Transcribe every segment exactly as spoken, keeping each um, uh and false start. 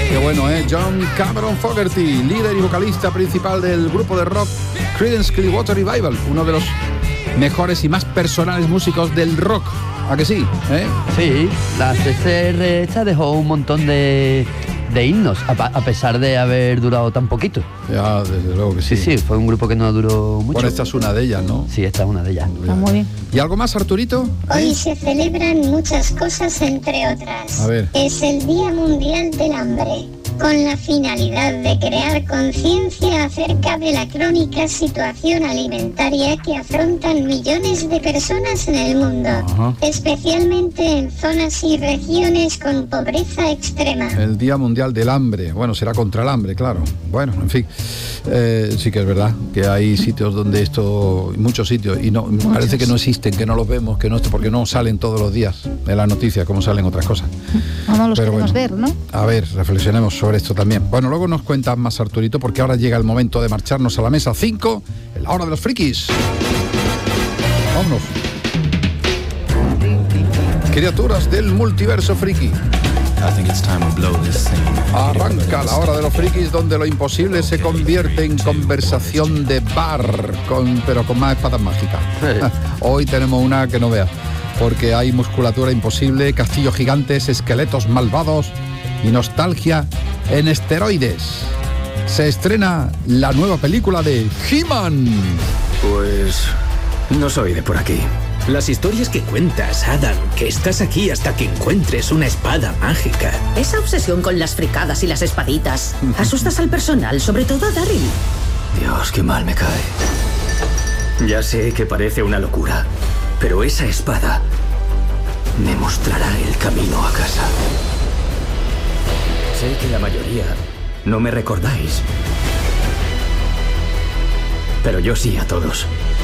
Qué bueno, ¿eh? John Cameron Fogerty, líder y vocalista principal del grupo de rock Creedence Clearwater Revival, uno de los mejores y más personales músicos del rock. ¿A que sí? ¿Eh? Sí, la C C R esta dejó un montón de, de himnos, a, a pesar de haber durado tan poquito. Ya, desde luego que sí. Sí, sí, fue un grupo que no duró mucho. Bueno, esta es una de ellas, ¿no? Sí, esta es una de ellas. Está muy bien. ¿Y algo más, Arturito? Hoy se celebran muchas cosas, entre otras. A ver. Es el Día Mundial del Hambre, con la finalidad de crear conciencia acerca de la crónica situación alimentaria que afrontan millones de personas en el mundo, Ajá. especialmente en zonas y regiones con pobreza extrema. El Día Mundial del Hambre. Bueno, será contra el hambre, claro. Bueno, en fin. Eh, sí que es verdad que hay sitios donde esto, muchos sitios, y no muchos. Parece que no existen, que no los vemos, que no esto, porque no salen todos los días en las noticias como salen otras cosas. No, no los Pero queremos bueno, ver, ¿no? A ver, reflexionemos sobre esto también. Bueno, luego nos cuentas más, Arturito, porque ahora llega el momento de marcharnos a la mesa cinco, en la hora de los frikis. Vámonos. Criaturas del multiverso friki. Arranca la hora de los frikis, donde lo imposible se convierte en conversación de bar, con, pero con más espadas mágicas. Hoy tenemos una que no veas, porque hay musculatura imposible, castillos gigantes, esqueletos malvados y nostalgia en esteroides. Se estrena la nueva película de He-Man. Pues no soy de por aquí. Las historias que cuentas, Adam, que estás aquí hasta que encuentres una espada mágica. Esa obsesión con las fricadas y las espaditas. Asustas al personal, sobre todo a Daryl. Dios, qué mal me cae. Ya sé que parece una locura, pero esa espada me mostrará el camino a casa. Sé que la mayoría no me recordáis, pero yo sí a todos.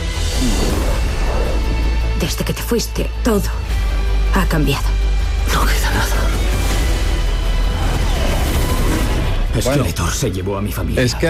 Desde que te fuiste, todo ha cambiado. No queda nada. Bueno, Skeletor se llevó a mi familia. Es que